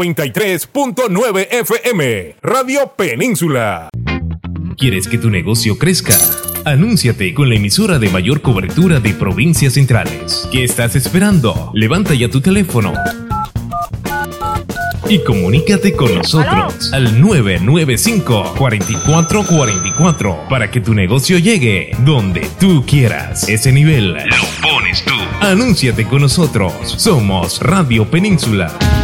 93.9 FM, Radio Península. ¿Quieres que tu negocio crezca? Anúnciate con la emisora de mayor cobertura de provincias centrales. ¿Qué estás esperando? Levanta ya tu teléfono y comunícate con nosotros al 995-4444 para que tu negocio llegue donde tú quieras. Ese nivel lo pones tú. Anúnciate con nosotros. Somos Radio Península.